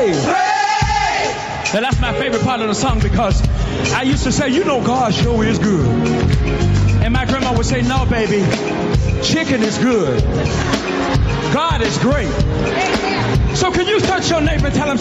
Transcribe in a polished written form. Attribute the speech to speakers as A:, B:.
A: And that's my favorite part of the song because I used to say, you know, God sure is good. And my grandma would say, no, baby, chicken is good. God is great. So can you touch your neighbor and tell him,